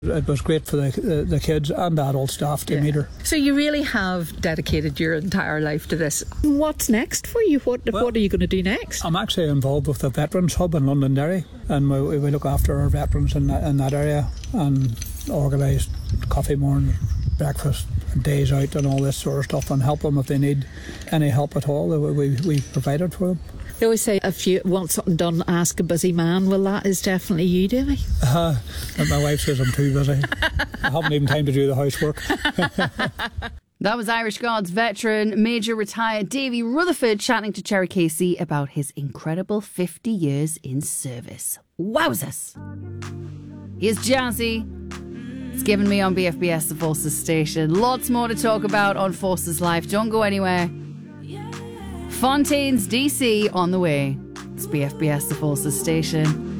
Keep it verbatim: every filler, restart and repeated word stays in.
It was great for the, the, the kids and the adult staff to yeah. meet her. So you really have dedicated your entire life to this. What's next for you? What well, what are you going to do next? I'm actually involved with the Veterans Hub in Londonderry, and we, we look after our veterans in that, in that area and organise coffee morning, breakfast, and days out and all this sort of stuff, and help them if they need any help at all. We, we provide it for them. They always say if you want something done, ask a busy man. Well, that is definitely you, Davy. Uh, but my wife says I'm too busy. I haven't even time to do the housework. That was Irish Gods veteran, Major retired Davy Rutherford chatting to Cherry Casey about his incredible fifty years in service. Wowzers! Here's Jazzy. It's given me on B F B S The Forces station. Lots more to talk about on Forces Life. Don't go anywhere. Fontaine's D C on the way. It's B F B S The Forces station.